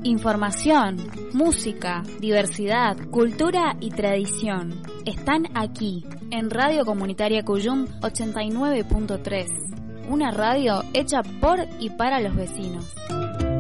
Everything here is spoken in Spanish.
Información, música, diversidad, cultura y tradición. Están aquí, en Radio Comunitaria Cuyum 89.3. Una radio hecha por y para los vecinos.